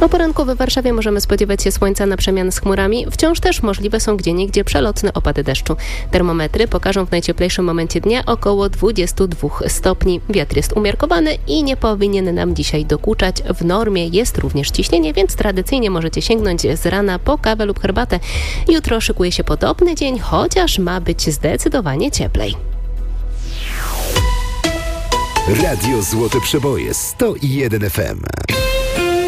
O poranku we Warszawie możemy spodziewać się słońca na przemian z chmurami. Wciąż też możliwe są gdzieniegdzie przelotne opady deszczu. Termometry pokażą w najcieplejszym momencie dnia około 22 stopni. Wiatr jest umiarkowany i nie powinien nam dzisiaj dokuczać. W normie jest również ciśnienie, więc tradycyjnie możecie sięgnąć z rana po kawę lub herbatę. Jutro szykuje się podobny dzień, chociaż ma być zdecydowanie cieplej. Radio Złote Przeboje 101 FM.